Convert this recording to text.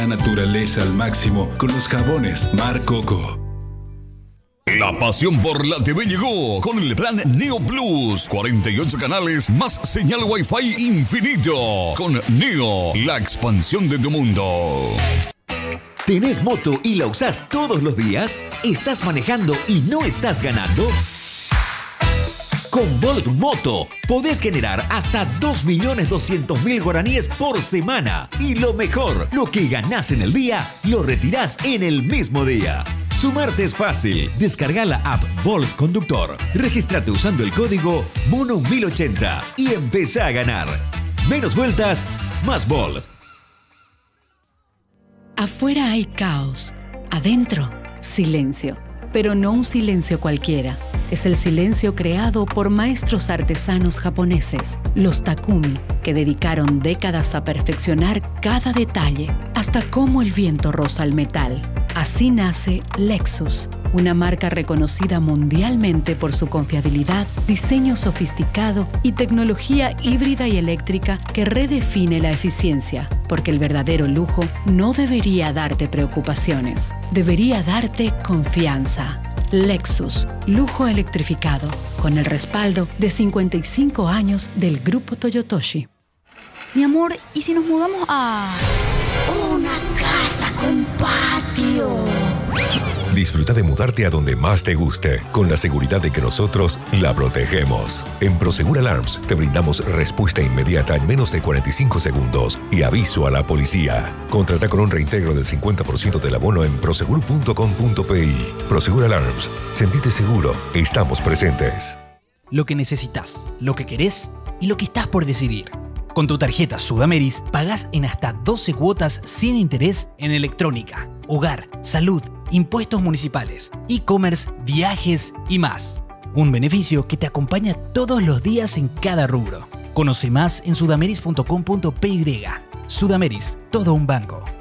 La naturaleza al máximo con los jabones Mar Coco. La pasión por la TV llegó con el plan Neo Plus. 48 canales más señal Wi-Fi infinito. Con Neo, la expansión de tu mundo. ¿Tenés moto y la usás todos los días? ¿Estás manejando y no estás ganando? Con Volt Moto podés generar hasta 2.200.000 guaraníes por semana. Y lo mejor, lo que ganás en el día, lo retirás en el mismo día. Sumarte es fácil. Descarga la app Volt Conductor. Regístrate usando el código MONO1080 y empezá a ganar. Menos vueltas, más Volt. Afuera hay caos. Adentro, silencio. Pero no un silencio cualquiera. Es el silencio creado por maestros artesanos japoneses, los Takumi, que dedicaron décadas a perfeccionar cada detalle, hasta cómo el viento roza el metal. Así nace Lexus, una marca reconocida mundialmente por su confiabilidad, diseño sofisticado y tecnología híbrida y eléctrica que redefine la eficiencia, porque el verdadero lujo no debería darte preocupaciones, debería darte confianza. Lexus, lujo electrificado, con el respaldo de 55 años del Grupo Toyotoshi. Mi amor, ¿y si nos mudamos a una casa con patio? Disfruta de mudarte a donde más te guste, con la seguridad de que nosotros la protegemos. En Prosegur Alarms te brindamos respuesta inmediata en menos de 45 segundos y aviso a la policía. Contrata con un reintegro del 50% del abono en prosegur.com.pi. Prosegur Alarms. Sentite seguro. Estamos presentes. Lo que necesitas, lo que querés y lo que estás por decidir. Con tu tarjeta Sudameris pagás en hasta 12 cuotas sin interés en electrónica, hogar, salud, impuestos municipales, e-commerce, viajes y más. Un beneficio que te acompaña todos los días en cada rubro. Conoce más en sudameris.com.py. Sudameris, todo un banco.